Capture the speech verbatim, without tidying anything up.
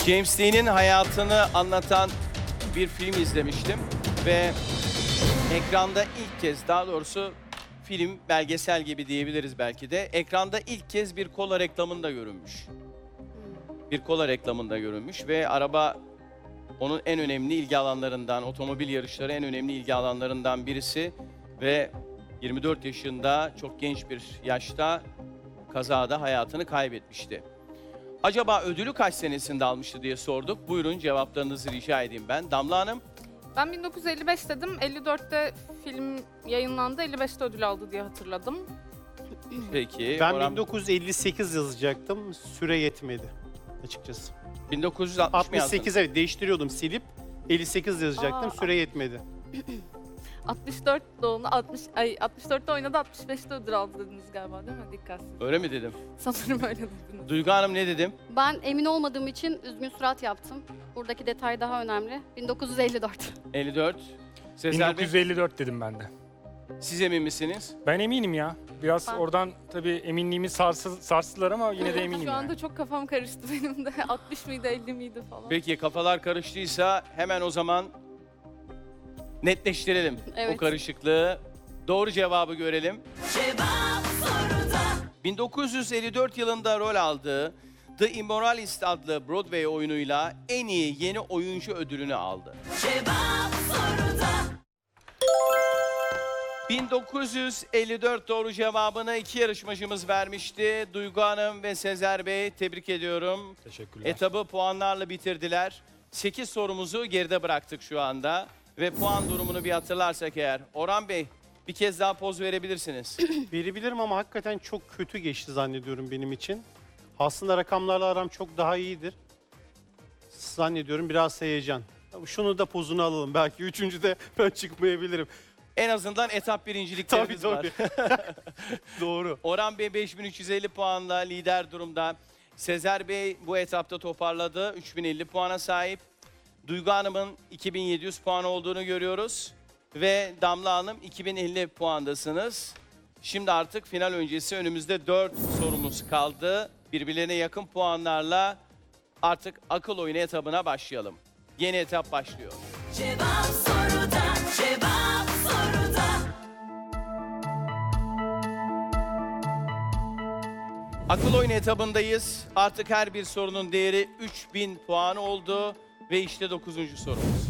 James Dean'in hayatını anlatan bir film izlemiştim ve ekranda ilk kez, daha doğrusu film, belgesel gibi diyebiliriz belki de, ekranda ilk kez bir kola reklamında görünmüş. Bir kola reklamında görünmüş ve araba onun en önemli ilgi alanlarından, otomobil yarışları en önemli ilgi alanlarından birisi ve yirmi dört yaşında, çok genç bir yaşta kazada hayatını kaybetmişti. Acaba ödülü kaç senesinde almıştı diye sorduk. Buyurun cevaplarınızı rica edeyim ben. Damla Hanım? Ben bin dokuz yüz elli beş dedim. elli dörtte film yayınlandı. elli beşte ödül aldı diye hatırladım. Peki. Ben Orhan- bin dokuz yüz elli sekiz yazacaktım. Süre yetmedi açıkçası. bin dokuz yüz altmış mı yazdın? altmış sekiz evet değiştiriyordum silip elli sekiz yazacaktım. Aa. Süre yetmedi. altmış dört doğumlu, altmış ay altmış dörtte oynadı, altmış beşte ödül aldı dediniz galiba değil mi? Dikkatsiz. Öyle mi dedim? Sanırım öyle dediniz. Duygu Hanım ne dedim? Ben emin olmadığım için üzgün surat yaptım. Buradaki detay daha önemli. bin dokuz yüz elli dört. elli dört. Sezer bin dokuz yüz Bey, elli dört dedim ben de. siz emin misiniz? Ben eminim ya. Biraz Ben- oradan tabii eminliğimi sarsı, sarstılar ama yine de eminim Şu anda yani. çok kafam karıştı benim de. altmış mıydı, elli miydi falan. Peki kafalar karıştıysa hemen o zaman netleştirelim o Evet. karışıklığı. Doğru cevabı görelim. bin dokuz yüz elli dört yılında rol aldığı The Immoralist adlı Broadway oyunuyla en iyi yeni oyuncu ödülünü aldı. bin dokuz yüz elli dört doğru cevabını iki yarışmacımız vermişti. Duygu Hanım ve Sezer Bey, tebrik ediyorum. Teşekkürler. Etabı puanlarla bitirdiler. sekiz sorumuzu geride bıraktık şu anda. Ve puan durumunu bir hatırlarsak eğer. Orhan Bey, bir kez daha poz verebilirsiniz. Verebilirim ama hakikaten çok kötü geçti zannediyorum benim için. Aslında rakamlarla aram çok daha iyidir. Zannediyorum biraz heyecan. Şunu da pozunu alalım. Belki üçüncüde ben çıkmayabilirim. En azından etap birinciliklerimiz Tabii var. tabii. Doğru. Orhan Bey beş bin üç yüz elli puanla lider durumda. Sezer Bey bu etapta toparladı. üç bin elli puana sahip. Duygu Hanım'ın iki bin yedi yüz puan olduğunu görüyoruz. Ve Damla Hanım iki bin elli puandasınız. Şimdi artık final öncesi önümüzde dört sorumuz kaldı. Birbirlerine yakın puanlarla artık akıl oyunu etabına başlayalım. Yeni etap başlıyor. Cevap soruda, cevap soruda. Akıl oyunu etabındayız. Artık her bir sorunun değeri üç bin puan oldu. Ve işte dokuzuncu sorumuz.